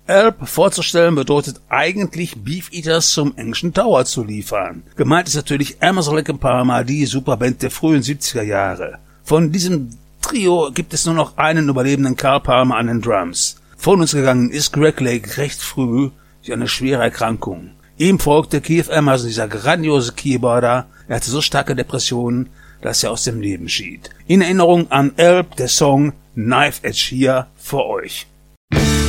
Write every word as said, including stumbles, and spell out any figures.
Elb vorzustellen bedeutet eigentlich Beef Eaters zum englischen Tower zu liefern. Gemeint ist natürlich Emerson, Lake and Palmer, die Superband der frühen siebziger Jahre. Von diesem Trio gibt es nur noch einen überlebenden Carl Palmer an den Drums. Von uns gegangen ist Greg Lake recht früh durch eine schwere Erkrankung. Ihm folgte Keith Emerson, dieser grandiose Keyboarder. Er hatte so starke Depressionen, dass er aus dem Leben schied. In Erinnerung an Elb, der Song Knife Edge hier für euch.